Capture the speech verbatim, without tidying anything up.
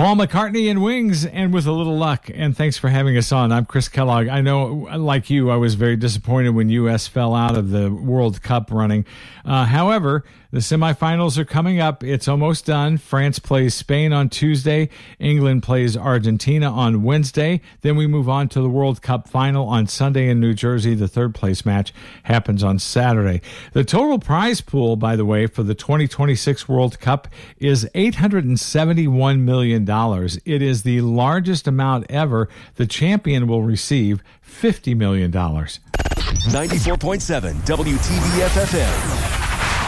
Paul McCartney and Wings, and with a little luck. And thanks for having us on. I'm Chris Kellogg. I know, like you, I was very disappointed when U S fell out of the World Cup running. Uh, however, the semifinals are coming up. It's almost done. France plays Spain on Tuesday. England plays Argentina on Wednesday. Then we move on to the World Cup final on Sunday in New Jersey. The third place match happens on Saturday. The total prize pool, by the way, for the twenty twenty-six World Cup is eight hundred seventy-one million dollars. It is the largest amount ever. The champion will receive fifty million dollars. ninety-four point seven W T B F F M.